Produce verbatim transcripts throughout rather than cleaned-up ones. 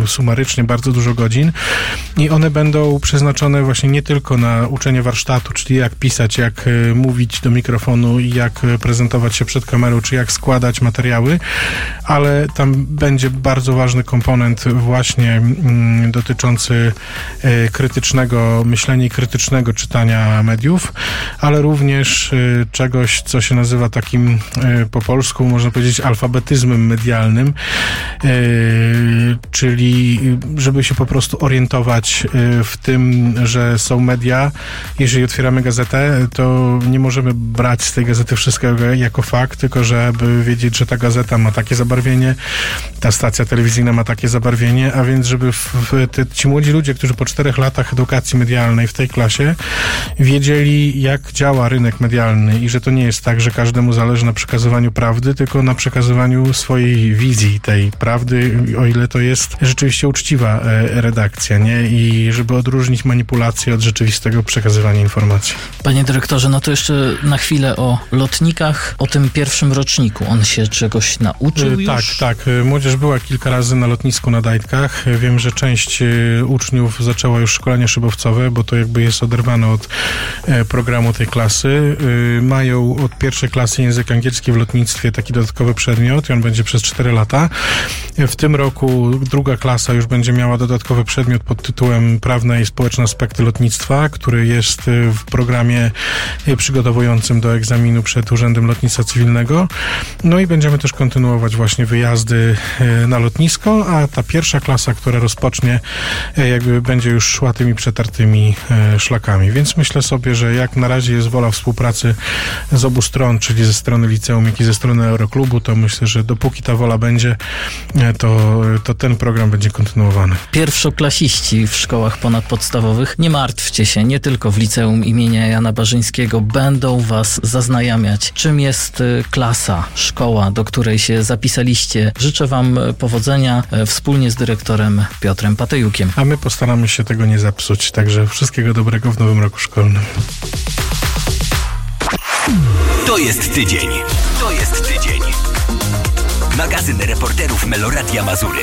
sumarycznie bardzo dużo godzin i one będą przeznaczone właśnie nie tylko na uczenie warsztatu, czyli jak pisać, jak mówić do mikrofonu i jak prezentować się przed kamerą, czy jak składać materiały, ale tam będzie bardzo ważny komponent właśnie mm, dotyczący y, krytycznego myślenia i krytycznego czytania mediów, ale również y, czegoś, co się nazywa takim y, po polsku, można powiedzieć, alfabetyzmem medialnym, y, czyli żeby się po prostu orientować y, w tym, że są media. Jeżeli otwieramy gazetę, to nie możemy brać z tej gazety wszystkiego jako fakt, tylko żeby wiedzieć, że ta gazeta ma takie zabarwienie, ta stacja telewizyjna ma takie zabarwienie, a więc żeby w, w, te, ci młodzi ludzie, którzy po czterech latach edukacji medialnej w tej klasie wiedzieli, jak działa rynek medialny i że to nie jest tak, że każdemu zależy na przekazywaniu prawdy, tylko na przekazywaniu swojej wizji tej prawdy, o ile to jest rzeczywiście uczciwa e, redakcja, nie? I żeby odróżnić manipulację od rzeczywistego przekazywania informacji. Panie dyrektorze, no to jeszcze na chwilę o lotnikach, o tym pierwszym roczniku. On się czegoś nauczył już? Tak, tak. Młodzież była kilka razy na lotnisku na Dajtkach. Wiem, że część uczniów zaczęła już szkolenie szybowcowe, bo to jakby jest oderwane od programu tej klasy. Mają od pierwszej klasy język angielski w lotnictwie, taki dodatkowy przedmiot i on będzie przez cztery lata. W tym roku druga klasa już będzie miała dodatkowy przedmiot pod tytułem Prawne i społeczne aspekty lotnictwa, który jest w programie przygotowującym do egzaminu przed Urzędem Lotnictwa Cywilnego. No i będziemy też kontynuować właśnie wyjazdy na lotnisko, a ta pierwsza klasa, która rozpocznie, jakby będzie już szła tymi przetartymi szlakami. Więc myślę sobie, że jak na razie jest wola współpracy z obu stron, czyli ze strony liceum, jak i ze strony Euroklubu, to myślę, że dopóki ta wola będzie, to, to ten program będzie kontynuowany. Pierwszoklasiści w szkołach ponadpodstawowych, nie martwcie się, nie tylko w liceum imienia Jana Barzyńskiego będą was zaznajamiać. Czym jest klasa, szkoła, do której się zapisaliście? Życzę wam powodzenia wspólnie z dyrektorem Piotrem Patyjukiem. A my postaramy się tego nie zepsuć, także wszystkiego dobrego w nowym roku szkolnym. To jest tydzień. To jest tydzień. Magazyn reporterów Meloradia Mazury.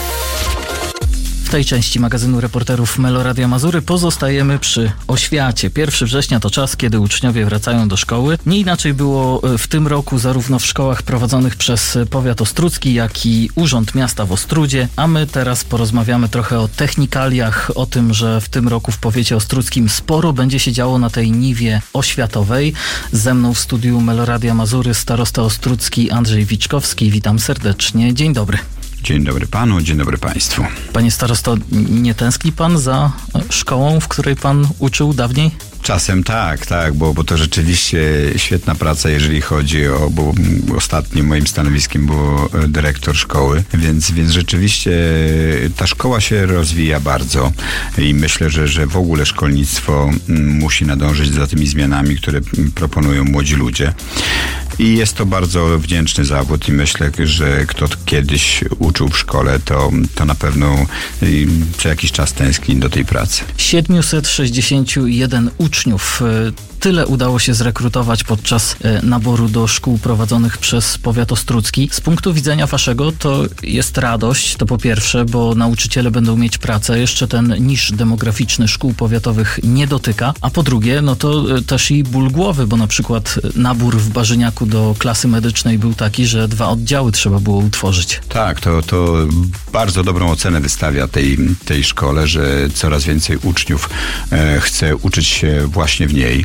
W tej części magazynu reporterów Meloradia Mazury pozostajemy przy oświacie. pierwszego września to czas, kiedy uczniowie wracają do szkoły. Nie inaczej było w tym roku zarówno w szkołach prowadzonych przez powiat ostródzki, jak i Urząd Miasta w Ostródzie. A my teraz porozmawiamy trochę o technikaliach, o tym, że w tym roku w powiecie ostródzkim sporo będzie się działo na tej niwie oświatowej. Ze mną w studiu Meloradia Mazury starosta ostródzki Andrzej Wiczkowski. Witam serdecznie. Dzień dobry. Dzień dobry panu, dzień dobry państwu. Panie starosto, nie tęskni pan za szkołą, w której pan uczył dawniej? Czasem tak, tak, bo, bo to rzeczywiście świetna praca, jeżeli chodzi o, bo ostatnim moim stanowiskiem był dyrektor szkoły, więc, więc rzeczywiście ta szkoła się rozwija bardzo i myślę, że, że w ogóle szkolnictwo musi nadążyć za tymi zmianami, które proponują młodzi ludzie. I jest to bardzo wdzięczny zawód i myślę, że kto kiedyś uczył w szkole, to, to na pewno co jakiś czas tęskni do tej pracy. siedemset sześćdziesiąt jeden uczniów. Tyle udało się zrekrutować podczas naboru do szkół prowadzonych przez powiat ostródzki. Z punktu widzenia waszego to jest radość, to po pierwsze, bo nauczyciele będą mieć pracę, jeszcze ten niż demograficzny szkół powiatowych nie dotyka, a po drugie, no to też i ból głowy, bo na przykład nabór w Barzyniaku do klasy medycznej był taki, że dwa oddziały trzeba było utworzyć. Tak, to, to bardzo dobrą ocenę wystawia tej, tej szkole, że coraz więcej uczniów e, chce uczyć się właśnie w niej.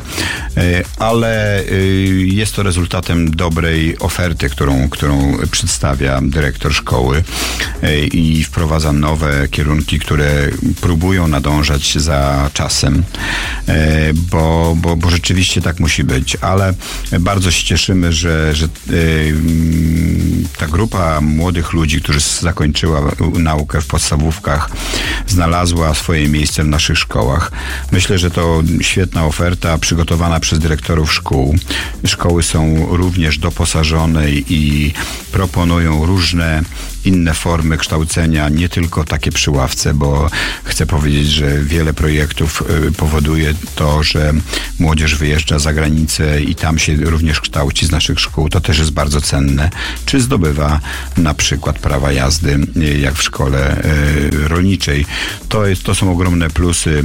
Ale jest to rezultatem dobrej oferty, którą, którą przedstawia dyrektor szkoły i wprowadza nowe kierunki, które próbują nadążać za czasem, bo, bo, bo rzeczywiście tak musi być, ale bardzo się cieszymy, że, że ta grupa młodych ludzi, którzy zakończyła naukę w podstawówkach, znalazła swoje miejsce w naszych szkołach. Myślę, że to świetna oferta, przygotowana dyskutowana przez dyrektorów szkół. Szkoły są również doposażone i proponują różne inne formy kształcenia, nie tylko takie przy ławce, bo chcę powiedzieć, że wiele projektów powoduje to, że młodzież wyjeżdża za granicę i tam się również kształci z naszych szkół. To też jest bardzo cenne. Czy zdobywa na przykład prawa jazdy, jak w szkole rolniczej. To, jest, to są ogromne plusy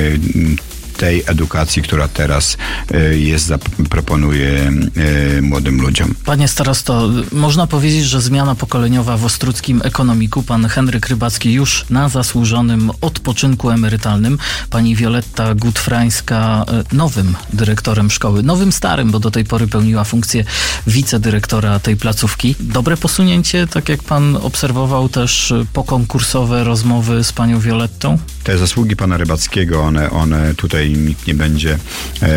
tej edukacji, która teraz jest, proponuje młodym ludziom. Panie starosto, można powiedzieć, że zmiana pokoleniowa w Ostródzkim Ekonomiku. Pan Henryk Rybacki już na zasłużonym odpoczynku emerytalnym. Pani Wioletta Gutfrańska nowym dyrektorem szkoły. Nowym starym, bo do tej pory pełniła funkcję wicedyrektora tej placówki. Dobre posunięcie, tak jak pan obserwował też pokonkursowe rozmowy z panią Violettą? Te zasługi pana Rybackiego, one, one tutaj nikt nie będzie e,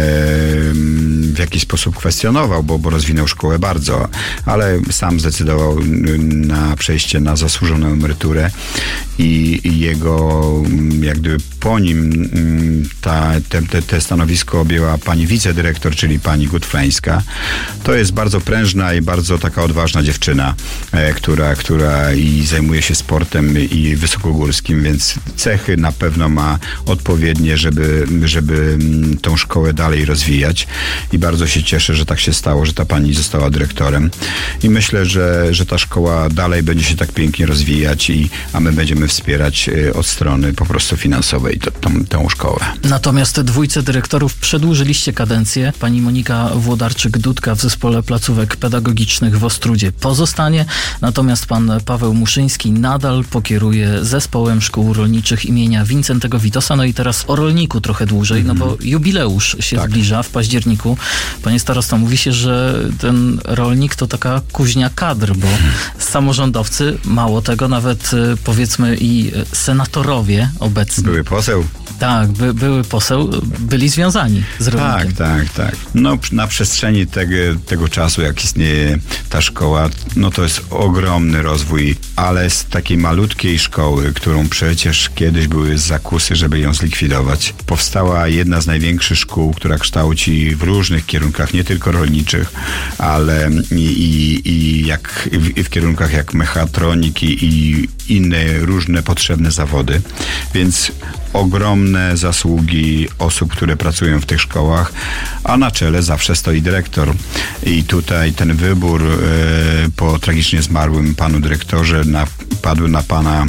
w jakiś sposób kwestionował, bo, bo rozwinął szkołę bardzo, ale sam zdecydował na przejście na zasłużoną emeryturę i, i jego, jak gdyby po nim ta, te, te, te stanowisko objęła pani wicedyrektor, czyli pani Gutfrańska. To jest bardzo prężna i bardzo taka odważna dziewczyna, e, która, która i zajmuje się sportem i wysokogórskim, więc cechy na pewno ma odpowiednie, żeby, żeby tą szkołę dalej rozwijać i bardzo się cieszę, że tak się stało, że ta pani została dyrektorem i myślę, że, że ta szkoła dalej będzie się tak pięknie rozwijać, i, a my będziemy wspierać od strony po prostu finansowej to, tą, tą szkołę. Natomiast dwójce dyrektorów przedłużyliście kadencję. Pani Monika Włodarczyk-Dudka w zespole placówek pedagogicznych w Ostródzie pozostanie, natomiast pan Paweł Muszyński nadal pokieruje zespołem szkół rolniczych imienia Wincentego Witosa. No i teraz o rolniku trochę dłużej, no bo jubileusz się tak zbliża w październiku. Panie starosto, mówi się, że ten rolnik to taka kuźnia kadr, bo samorządowcy, mało tego, nawet powiedzmy i senatorowie obecni. Były poseł. Tak, by, były poseł, byli związani z rolnikiem. Tak, tak, tak. No na przestrzeni tego, tego czasu, jak istnieje ta szkoła, no to jest ogromny rozwój, ale z takiej malutkiej szkoły, którą przecież kiedyś były zakusy, żeby ją zlikwidować, powstała jedna z największych szkół, która kształci w różnych kierunkach, nie tylko rolniczych, ale i, i, i jak w, w kierunkach jak mechatroniki i inne różne potrzebne zawody. Więc ogromne zasługi osób, które pracują w tych szkołach, a na czele zawsze stoi dyrektor. I tutaj ten wybór e, po tragicznie zmarłym panu dyrektorze na, padł na pana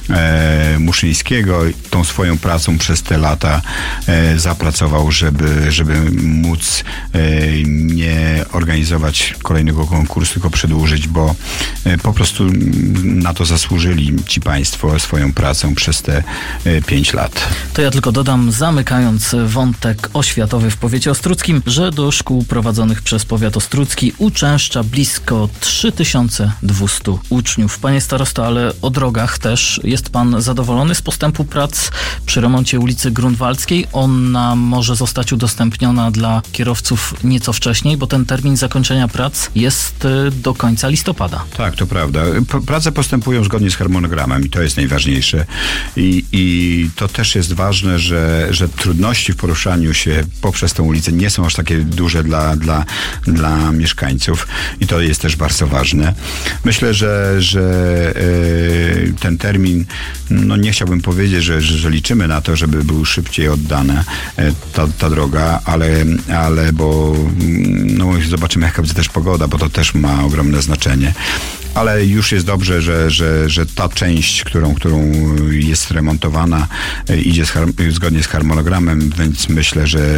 e, Muszyńskiego. Tą swoją pracą przez te lata e, zapracował, żeby, żeby móc e, nie organizować kolejnego konkursu, tylko przedłużyć, bo e, po prostu na to zasłużyli ci państwo swoją pracą przez te e, pięć lat. To ja tylko dodam, zamykając wątek oświatowy w powiecie ostródzkim, że do szkół prowadzonych przez powiat ostródzki uczęszcza blisko trzy tysiące dwieście uczniów. Panie starosto, ale o drogach też jest pan zadowolony z postępu prac przy remoncie ulicy Grunwaldzkiej? Ona może zostać udostępniona dla kierowców nieco wcześniej, bo ten termin zakończenia prac jest do końca listopada. Tak, to prawda. Prace postępują zgodnie z harmonogramem i to jest najważniejsze. I, i to też jest ważne, że, że trudności w poruszaniu się poprzez tę ulicę nie są aż takie duże dla, dla, dla mieszkańców i to jest też bardzo ważne. Myślę, że, że yy, ten termin, no nie chciałbym powiedzieć, że, że, że liczymy na to, żeby był szybciej oddana yy, ta, ta droga, ale, ale bo no, zobaczymy, jaka będzie też pogoda, bo to też ma ogromne znaczenie. Ale już jest dobrze, że, że, że ta część, którą, którą jest remontowana, idzie z har- zgodnie z harmonogramem, więc myślę, że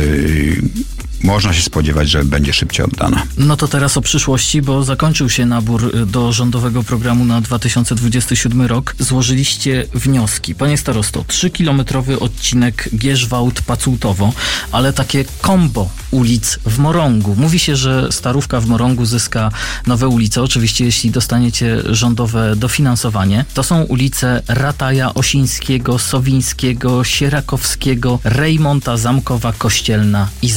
można się spodziewać, że będzie szybciej oddana. No to teraz o przyszłości, bo zakończył się nabór do rządowego programu na dwa tysiące dwudziesty siódmy rok. Złożyliście wnioski. Panie starosto, trzykilometrowy odcinek Gierzwałt-Pacultowo, ale takie kombo ulic w Morągu. Mówi się, że Starówka w Morągu zyska nowe ulice. Oczywiście, jeśli dostaniecie rządowe dofinansowanie. To są ulice Rataja, Osińskiego, Sowińskiego, Sierakowskiego, Rejmonta, Zamkowa, Kościelna i Zawiszy.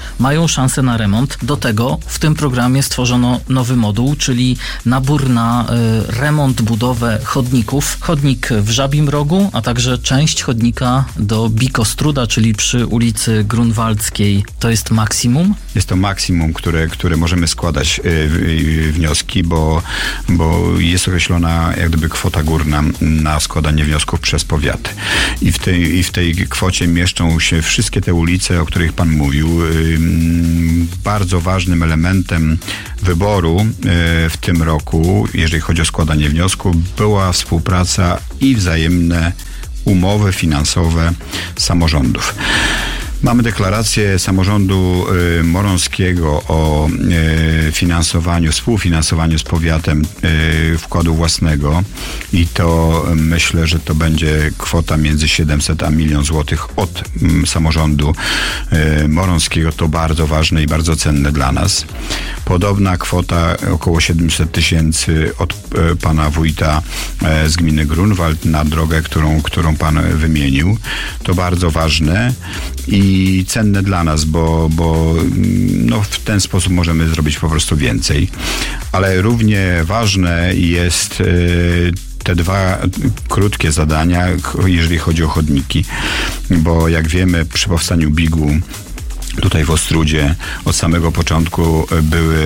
mają szansę na remont. Do tego w tym programie stworzono nowy moduł, czyli nabór na y, remont, budowę chodników. Chodnik w Żabim Rogu, a także część chodnika do Bikostruda, czyli przy ulicy Grunwaldzkiej. To jest maksimum? Jest to maksimum, które, które możemy składać y, y, wnioski, bo, bo jest określona jak gdyby kwota górna na składanie wniosków przez powiaty. I w tej, i w tej kwocie mieszczą się wszystkie te ulice, o których pan mówił. Y, bardzo ważnym elementem wyboru y, w tym roku, jeżeli chodzi o składanie wniosku, była współpraca i wzajemne umowy finansowe samorządów. Mamy deklarację samorządu y, morońskiego o y, finansowaniu, współfinansowaniu z powiatem y, wkładu własnego i to myślę, że to będzie kwota między siedemset a milion złotych od y, samorządu y, morońskiego. To bardzo ważne i bardzo cenne dla nas. Podobna kwota, około siedemset tysięcy od y, pana wójta y, z gminy Grunwald na drogę, którą, którą pan wymienił. To bardzo ważne i i cenne dla nas, bo, bo no, w ten sposób możemy zrobić po prostu więcej. Ale równie ważne jest y, te dwa krótkie zadania, jeżeli chodzi o chodniki, bo jak wiemy, przy powstaniu bigu tutaj w Ostrudzie od samego początku były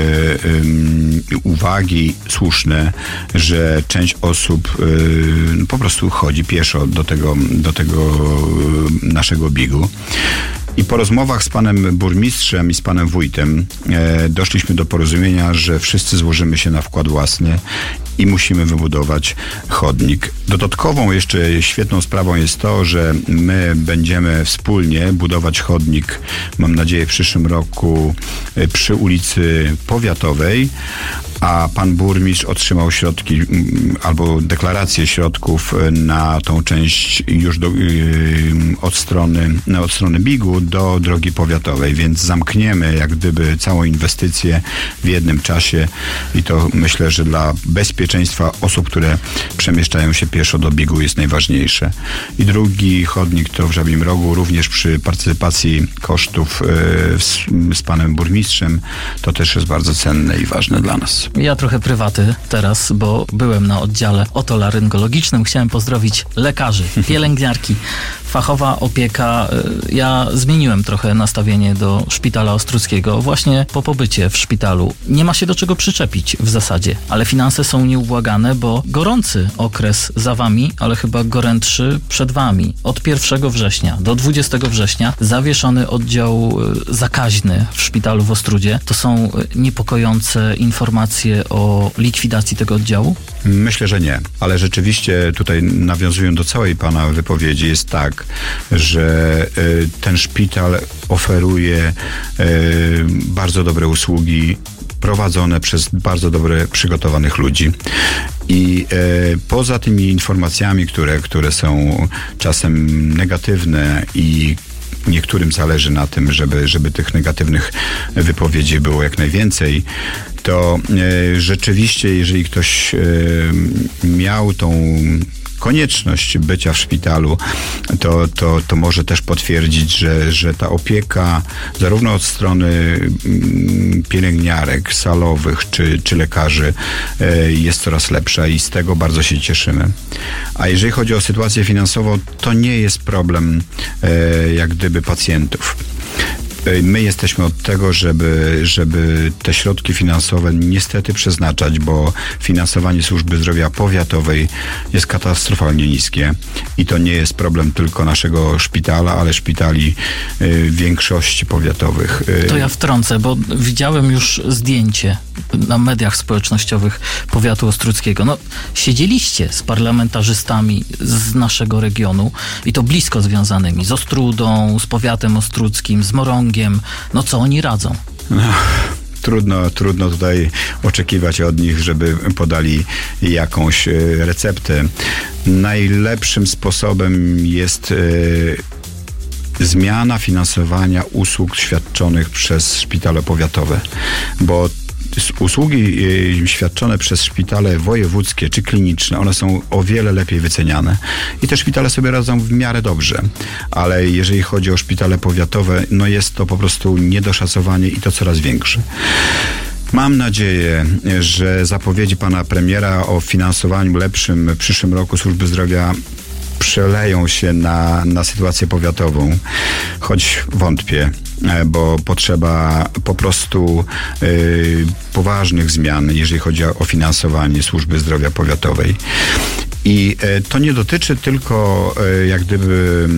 um, uwagi słuszne, że część osób um, po prostu chodzi pieszo do tego, do tego um, naszego bigu. I po rozmowach z panem burmistrzem i z panem wójtem e, doszliśmy do porozumienia, że wszyscy złożymy się na wkład własny i musimy wybudować chodnik. Dodatkową jeszcze świetną sprawą jest to, że my będziemy wspólnie budować chodnik, mam nadzieję w przyszłym roku e, przy ulicy Powiatowej, a pan burmistrz otrzymał środki albo deklarację środków na tą część już do, yy, od strony, no, od strony bigu do drogi powiatowej, więc zamkniemy jak gdyby całą inwestycję w jednym czasie i to myślę, że dla bezpieczeństwa osób, które przemieszczają się pieszo do bigu jest najważniejsze. I drugi chodnik to w Żabim Rogu, również przy partycypacji kosztów yy, z, z panem burmistrzem, to też jest bardzo cenne i ważne dla nas. Ja trochę prywaty teraz, bo byłem na oddziale otolaryngologicznym. Chciałem pozdrowić lekarzy, pielęgniarki, fachowa opieka. Ja zmieniłem trochę nastawienie do szpitala ostruckiego właśnie po pobycie w szpitalu. Nie ma się do czego przyczepić w zasadzie, ale finanse są nieubłagane, bo gorący okres za wami, ale chyba gorętszy przed wami. Od pierwszego września do dwudziestego września zawieszony oddział zakaźny w szpitalu w Ostrudzie. To są niepokojące informacje o likwidacji tego oddziału? Myślę, że nie, ale rzeczywiście tutaj nawiązując do całej pana wypowiedzi jest tak, że y, ten szpital oferuje y, bardzo dobre usługi prowadzone przez bardzo dobre, przygotowanych ludzi. I e, poza tymi informacjami, które, które są czasem negatywne i niektórym zależy na tym, żeby, żeby tych negatywnych wypowiedzi było jak najwięcej, to e, rzeczywiście, jeżeli ktoś e, miał tą konieczność bycia w szpitalu, to, to, to może też potwierdzić, że, że ta opieka zarówno od strony pielęgniarek, salowych czy, czy lekarzy jest coraz lepsza i z tego bardzo się cieszymy. A jeżeli chodzi o sytuację finansową, to nie jest problem jak gdyby pacjentów. My jesteśmy od tego, żeby, żeby te środki finansowe niestety przeznaczać, bo finansowanie służby zdrowia powiatowej jest katastrofalnie niskie i to nie jest problem tylko naszego szpitala, ale szpitali y, większości powiatowych. To ja wtrącę, bo widziałem już zdjęcie na mediach społecznościowych powiatu ostruckiego. No, siedzieliście z parlamentarzystami z naszego regionu i to blisko związanymi, z Ostrudą, z powiatem ostruckim, z Morągiem. No co oni radzą? No. Trudno, trudno tutaj oczekiwać od nich, żeby podali jakąś receptę. Najlepszym sposobem jest e, zmiana finansowania usług świadczonych przez szpitale powiatowe, bo usługi świadczone przez szpitale wojewódzkie czy kliniczne, one są o wiele lepiej wyceniane i te szpitale sobie radzą w miarę dobrze, ale jeżeli chodzi o szpitale powiatowe, no jest to po prostu niedoszacowanie i to coraz większe. Mam nadzieję, że zapowiedzi pana premiera o finansowaniu lepszym w przyszłym roku służby zdrowia przeleją się na, na sytuację powiatową, choć wątpię, bo potrzeba po prostu y, poważnych zmian, jeżeli chodzi o finansowanie służby zdrowia powiatowej. I to nie dotyczy tylko jak gdyby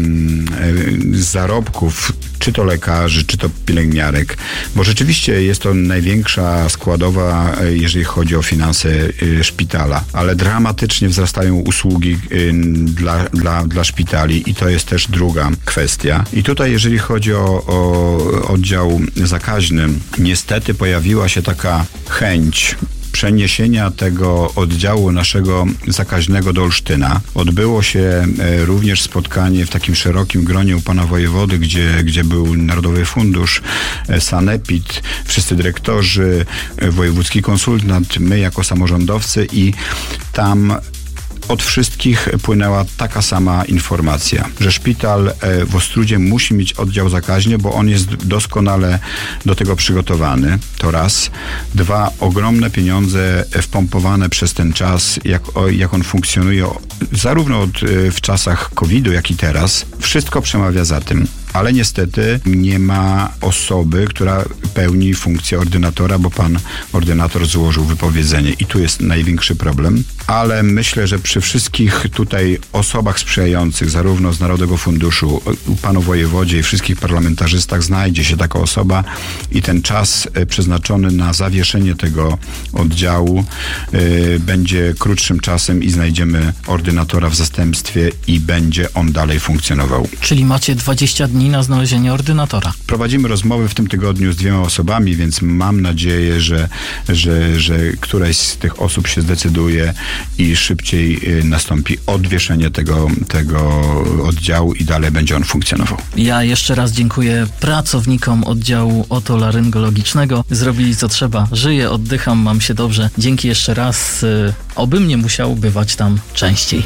zarobków, czy to lekarzy, czy to pielęgniarek, bo rzeczywiście jest to największa składowa, jeżeli chodzi o finanse szpitala, ale dramatycznie wzrastają usługi dla, dla, dla szpitali i to jest też druga kwestia. I tutaj, jeżeli chodzi o, o oddział zakaźny, niestety pojawiła się taka chęć przeniesienia tego oddziału naszego zakaźnego do Olsztyna. Odbyło się również spotkanie w takim szerokim gronie u pana wojewody, gdzie, gdzie był Narodowy Fundusz, Sanepid, wszyscy dyrektorzy, wojewódzki konsultant, my jako samorządowcy i tam od wszystkich płynęła taka sama informacja, że szpital w Ostródzie musi mieć oddział zakaźny, bo on jest doskonale do tego przygotowany. To raz. Dwa, ogromne pieniądze wpompowane przez ten czas, jak, jak on funkcjonuje zarówno od, w czasach kowida, jak i teraz. Wszystko przemawia za tym. Ale niestety nie ma osoby, która pełni funkcję ordynatora, bo pan ordynator złożył wypowiedzenie i tu jest największy problem. Ale myślę, że przy wszystkich tutaj osobach sprzyjających, zarówno z Narodowego Funduszu, panu wojewodzie i wszystkich parlamentarzystach znajdzie się taka osoba i ten czas przeznaczony na zawieszenie tego oddziału y, będzie krótszym czasem i znajdziemy ordynatora w zastępstwie i będzie on dalej funkcjonował. Czyli macie dwadzieścia dni na znalezienie ordynatora. Prowadzimy rozmowy w tym tygodniu z dwiema osobami, więc mam nadzieję, że, że, że któraś z tych osób się zdecyduje i szybciej nastąpi odwieszenie tego, tego oddziału i dalej będzie on funkcjonował. Ja jeszcze raz dziękuję pracownikom oddziału otolaryngologicznego. Zrobili co trzeba. Żyję, oddycham, mam się dobrze. Dzięki jeszcze raz. Obym nie musiał bywać tam częściej.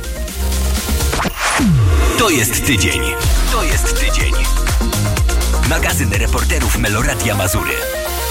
To jest tydzień. To jest tydzień. Magazyn reporterów Meloradia Mazury.